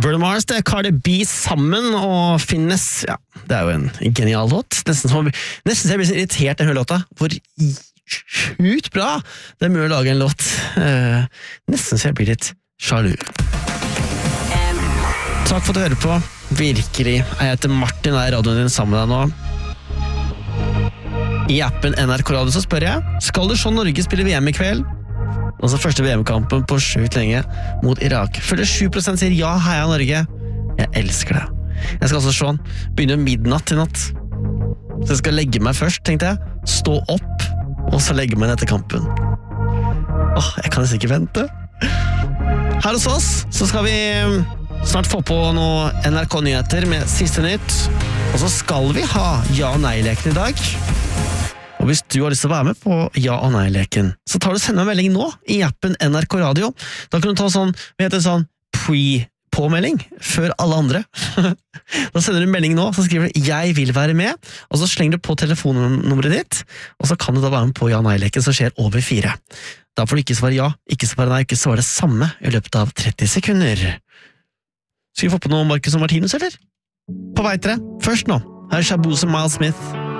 Bruno Mars, det Cardi B sammen og Finnes, ja, det jo en genial låt. Nesten så jeg blir så irritert av den låta. Hvor sjukt bra det mulig å lage en låt. Nesten så jeg blir litt sjalu. Takk for at du hører på. Virkelig. Jeg heter Martin, og jeg radioen din sammen med deg nå. I appen NRK Radio så spør jeg, skal du se Norge spille VM i kveld? Altså første VM-kampen på sjukt lenge mot Irak. Følger 7% sier ja, heia Norge. Jeg elsker det. Jeg skal også se den. Begynner midnatt i natt. Så jeg skal legge meg først, tenkte jeg. Stå opp, og så legge meg etter kampen. Jeg kan nesten ikke vente. Her hos oss så skal vi snart få på noen NRK-nyheter med siste nytt. Og så skal vi ha ja- og nei-leken i dag. Og hvis du har lyst til å være med på ja- og nei-leken, så tar du og sender en melding nå i appen NRK Radio. Da kan du ta sånn, hva heter det sånn, pre-påmelding før alle andre. Da sender du en melding nå, så skriver du «Jeg vil være med», og så slenger du på telefonnummeret ditt, og så kan du da være med på ja- og nei-leken som skjer over 4. Da får du ikke svare ja, ikke svare nei, ikke svare det samme i løpet av 30 sekunder. Skal vi få på noe Marcus og Martinus, eller? På vei til det. Først nå, her Shaboose og Miles Smith.